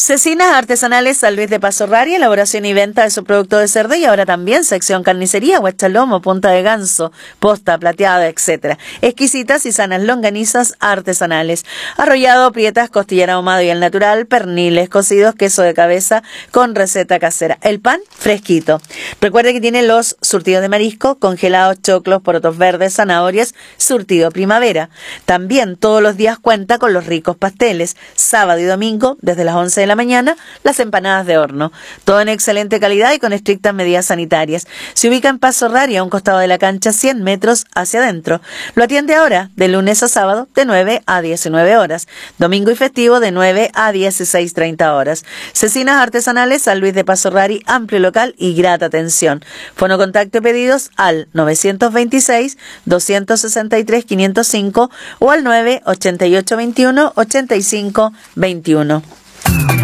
Cecinas Artesanales San Luis de Paso Rari, elaboración y venta de su producto de cerdo, y ahora también sección carnicería, huachalomo, punta de ganso, posta, plateada, etc. Exquisitas y sanas longanizas artesanales. Arrollado, prietas, costillera ahumado y al natural, perniles, cocidos, queso de cabeza con receta casera. El pan fresquito. Recuerde que tiene los surtidos de marisco, congelados, choclos, porotos verdes, zanahorias, surtido primavera. También todos los días cuenta con los ricos pasteles. Sábado y domingo, desde las 11 de la mañana, las empanadas de horno. Todo en excelente calidad y con estrictas medidas sanitarias. Se ubica en Paso Rari, a un costado de la cancha, 100 metros hacia adentro. Lo atiende ahora, de lunes a sábado, de 9 a 19 horas. Domingo y festivo, de 9 a 16:30 horas. Cecinas Artesanales San Luis de Paso Rari, amplio local y grata atención. Fono contacto y pedidos al 926-263-505 o al 988-21-85-21.